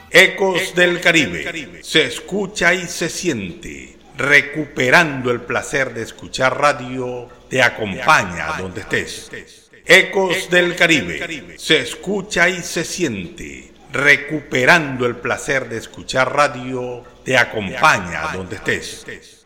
Ecos del Caribe, se escucha y se siente. Recuperando el placer de escuchar radio, te acompaña donde estés. Ecos del Caribe, se escucha y se siente. Recuperando el placer de escuchar radio, te acompaña donde estés.